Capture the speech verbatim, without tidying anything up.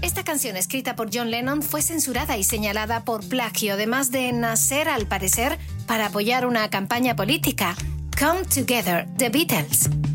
Esta canción escrita por John Lennon fue censurada y señalada por plagio, además de nacer, al parecer, para apoyar una campaña política. Come Together, The Beatles.